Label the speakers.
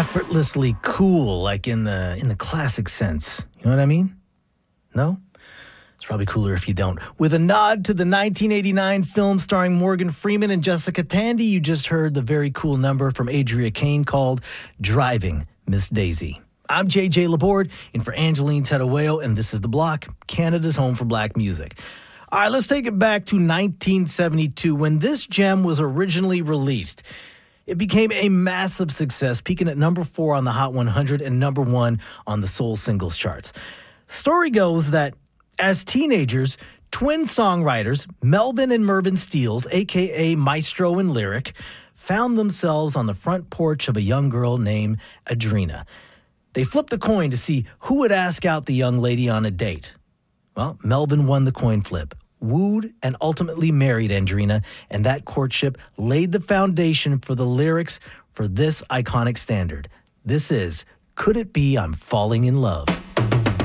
Speaker 1: effortlessly cool, like in the classic sense. You know what I mean? No? It's probably cooler if you don't. With a nod to the 1989 film starring Morgan Freeman and Jessica Tandy, you just heard the very cool number from Adria Kane called Driving Miss Daisy. I'm JJ Laborde, in for Angeline Tedaweo, and this is The Block, Canada's home for black music. All right, let's take it back to 1972 when this gem was originally released. It became a massive success, peaking at number 4 on the Hot 100 and number 1 on the Soul Singles charts. Story goes that as teenagers, twin songwriters Melvin and Mervyn Steels, a.k.a. Maestro and Lyric, found themselves on the front porch of a young girl named Adrena. They flipped a coin to see who would ask out the young lady on a date. Well, Melvin won the coin flip, wooed and ultimately married Adrena, and that courtship laid the foundation for the lyrics for this iconic standard. This is Could It Be I'm Falling in Love?